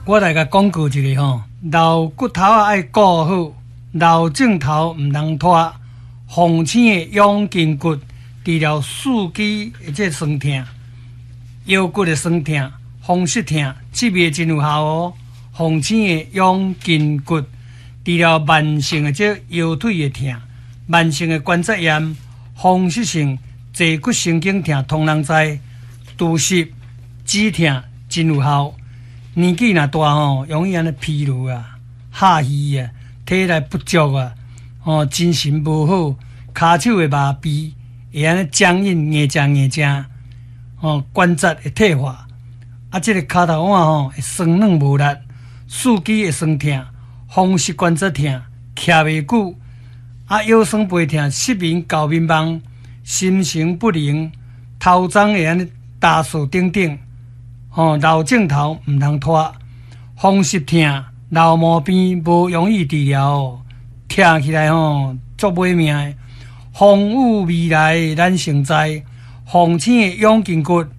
我来甲讲告一个吼，老骨头啊爱顾好，老镜头毋通拖。风醒的养筋骨，治疗四肢的这酸痛、腰骨的酸痛、风湿痛，这味真有效哦。风醒的养筋骨，治疗慢性的这腰腿的痛、慢性的关节炎、风湿性坐骨神经痛，通人知。除湿止痛真有效。年纪若大吼，容易安尼疲劳啊、下虚啊、体力不足啊。精神无好，骹手会麻痹，会安尼僵硬、硬正，关节会退化，这个骹头腕会酸软无力，四肢会酸痛，风湿关节痛，徛袂久，腰酸背痛，失眠、搞迷茫，心神不宁，头鬃会安尼打扫等等，老镜头毋通拖，风湿痛、老毛病无容易治疗哦。听起来足买命的，风雨未来咱成知，风醒的养筋骨，